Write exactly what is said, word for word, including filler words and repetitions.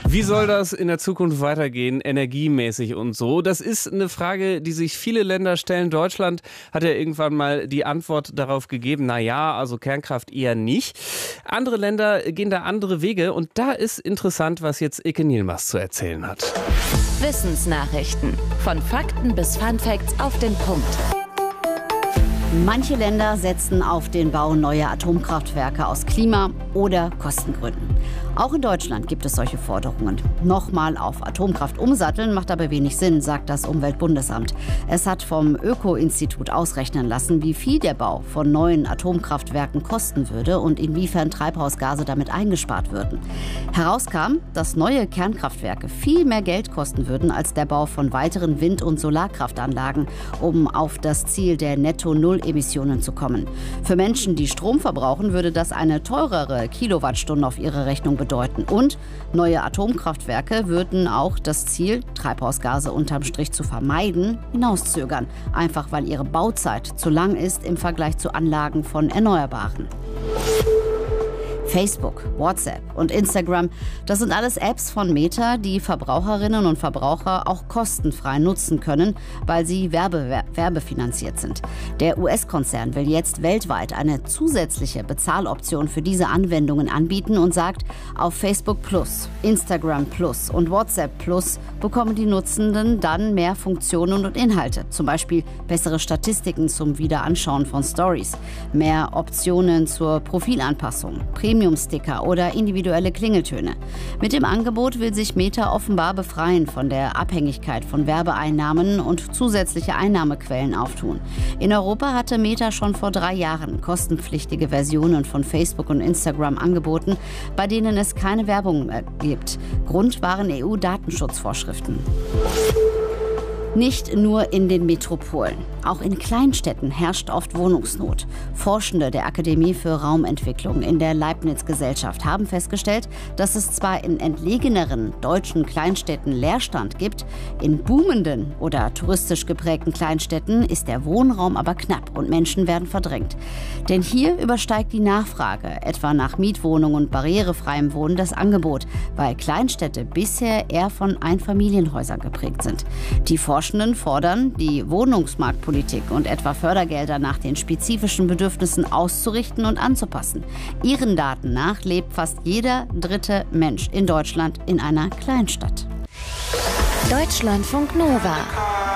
Wie soll das in der Zukunft weitergehen, energiemäßig und so? Das ist eine Frage, die sich viele Länder stellen. Deutschland hat ja irgendwann mal die Antwort darauf gegeben, na ja, also Kernkraft eher nicht. Andere Länder gehen da andere Wege und da ist interessant, was jetzt Ike Nielmers zu erzählen hat. Wissensnachrichten. Von Fakten bis Funfacts auf den Punkt. Manche Länder setzen auf den Bau neuer Atomkraftwerke aus Klima- oder Kostengründen. Auch in Deutschland gibt es solche Forderungen. Nochmal auf Atomkraft umsatteln macht aber wenig Sinn, sagt das Umweltbundesamt. Es hat vom Öko-Institut ausrechnen lassen, wie viel der Bau von neuen Atomkraftwerken kosten würde und inwiefern Treibhausgase damit eingespart würden. Herauskam, dass neue Kernkraftwerke viel mehr Geld kosten würden als der Bau von weiteren Wind- und Solarkraftanlagen, um auf das Ziel der Netto-Null-Emissionen zu kommen. Für Menschen, die Strom verbrauchen, würde das eine teurere Kilowattstunde auf ihre Rechnung bedeuten. Und neue Atomkraftwerke würden auch das Ziel, Treibhausgase unterm Strich zu vermeiden, hinauszögern. Einfach weil ihre Bauzeit zu lang ist im Vergleich zu Anlagen von Erneuerbaren. Facebook, WhatsApp und Instagram, das sind alles Apps von Meta, die Verbraucherinnen und Verbraucher auch kostenfrei nutzen können, weil sie werbe, werbefinanziert sind. Der U S-Konzern will jetzt weltweit eine zusätzliche Bezahloption für diese Anwendungen anbieten und sagt, auf Facebook Plus, Instagram Plus und WhatsApp Plus bekommen die Nutzenden dann mehr Funktionen und Inhalte. Zum Beispiel bessere Statistiken zum Wiederanschauen von Stories, mehr Optionen zur Profilanpassung, Premium-Sticker oder individuelle Klingeltöne. Mit dem Angebot will sich Meta offenbar befreien von der Abhängigkeit von Werbeeinnahmen und zusätzliche Einnahmequellen auftun. In Europa hatte Meta schon vor drei Jahren kostenpflichtige Versionen von Facebook und Instagram angeboten, bei denen es keine Werbung mehr gibt. Grund waren E U-Datenschutzvorschriften. Nicht nur in den Metropolen. Auch in Kleinstädten herrscht oft Wohnungsnot. Forschende der Akademie für Raumentwicklung in der Leibniz-Gesellschaft haben festgestellt, dass es zwar in entlegeneren deutschen Kleinstädten Leerstand gibt, in boomenden oder touristisch geprägten Kleinstädten ist der Wohnraum aber knapp und Menschen werden verdrängt. Denn hier übersteigt die Nachfrage, etwa nach Mietwohnungen und barrierefreiem Wohnen, das Angebot, weil Kleinstädte bisher eher von Einfamilienhäusern geprägt sind. Die Forschenden fordern, die Wohnungsmarktpolitik und etwa Fördergelder nach den spezifischen Bedürfnissen auszurichten und anzupassen. Ihren Daten nach lebt fast jeder dritte Mensch in Deutschland in einer Kleinstadt. Deutschlandfunk Nova.